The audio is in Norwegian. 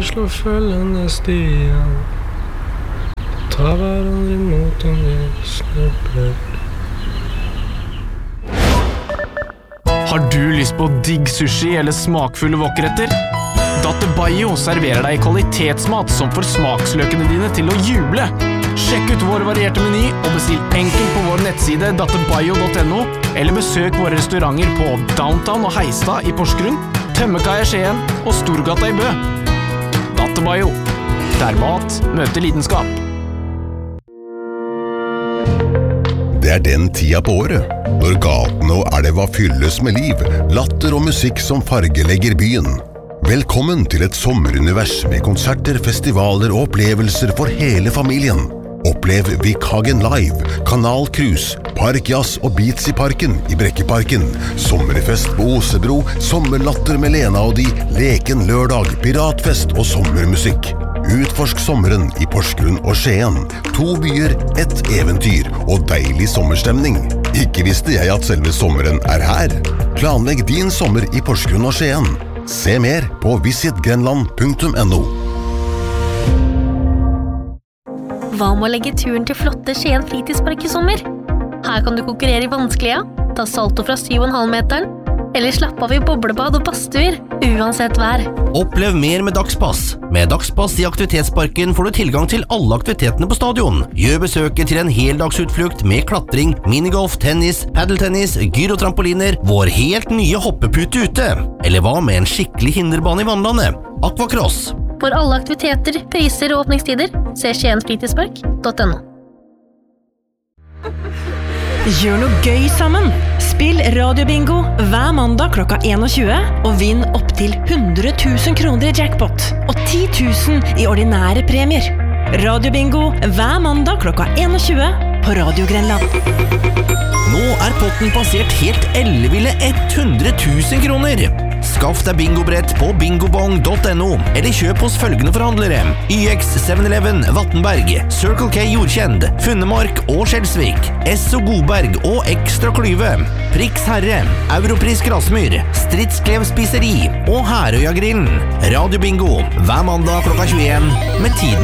slå følgende stier. Ta hverandre imot om vi snubler. Har du lyst på digg sushi eller smakfulle wokretter? Dr. Bayo serverer deg kvalitetsmat som får smaksløkene dine til å juble. Sjekk ut vår varierte meny og bestill enkelt på vår nettside drbayo.no eller besøk våre restauranter på Downtown og Heistad i Porsgrunn, Tømmekaia i Skien og Storgata i Bø. Dr. Bayo, der mat møter lidenskap. Det den tida på året, når gatene og elva fylles med liv, latter og musikk som fargelegger byen. Velkommen til et sommerunivers med konserter, festivaler og opplevelser for hele familien. Opplev Vikhagen Live, Kanal Cruise, Parkjazz og Beats i Parken i Brekkeparken, sommerfest på Osebro, sommerlatter med Lena og de, leken lørdag, piratfest og sommermusikk. Utforsk sommeren i Porsgrunn og Skien. 2 byer, 1 eventyr og deilig sommerstemning. Ikke visste jeg at selve sommeren her. Planlegg din sommer i Porsgrunn og Skien. Se mer på visitgrenland.no. Hva med å legge turen til flotte Skien fritidspark i sommer? Her kan du konkurrere i vanskelige, ta salto fra 7,5 meteren, eller slappe av i boblebad og badstuer, uansett vær. Opplev mer med Dagspass. Med Dagspass i aktivitetsparken får du tilgang til alle aktivitetene på stadion. Gjør besøket til en heldagsutflukt med klatring, minigolf, tennis, paddeltennis, gyrotrampoliner, vår helt nye hoppepute ute. Eller hva med en skikkelig hinderbane i vannlandet? Aquacross. For alle aktiviteter, priser og åpningstider, se skiensfritidspark.no. Gjør noe gøy sammen! Spill radiobingo hver mandag klokka 21 og vinn opp til 100 000 kroner i jackpot og 10 000 i ordinære premier. Radiobingo hver mandag klokka 21 på Radio Grenland. Nå potten passert helt elleville 100 000 kroner. Skaff deg bingobrett på bingobong.no eller kjøp hos følgende forhandlere: YX 7-Eleven, Vattenberg, Circle K Jordkjend, Funnemark og Skjelsvik, Esso Godberg og Ekstra Klyve, Prix Herre, Europris Grasmyr, Stridsklev Spiseri og Herøya Grillen. Radio Bingo hver mandag klokka 21 med tiden